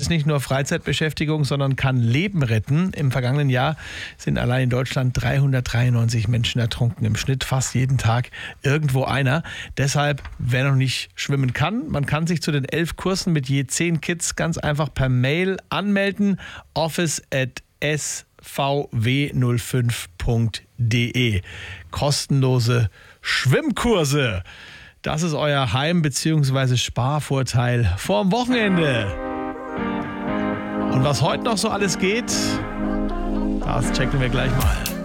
ist nicht nur Freizeitbeschäftigung, sondern kann Leben retten. Im vergangenen Jahr sind allein in Deutschland 393 Menschen ertrunken. Im Schnitt fast jeden Tag irgendwo einer. Deshalb, wer noch nicht schwimmen kann, man kann sich zu den 11 Kursen mit je 10 Kids ganz einfach per Mail anmelden. office@svw05.de. Kostenlose Schwimmkurse. Das ist euer Heim- bzw. Sparvorteil vorm Wochenende. Und was heute noch so alles geht, das checken wir gleich mal.